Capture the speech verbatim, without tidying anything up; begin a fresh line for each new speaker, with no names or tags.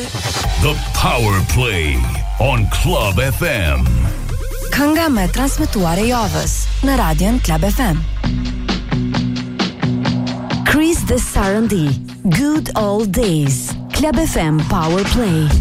The Power Play on Club F M.
Kënga me transmetuar e javës në Radion Club F M. Chris the Sarandí, Good Old Days. Club F M Power Play.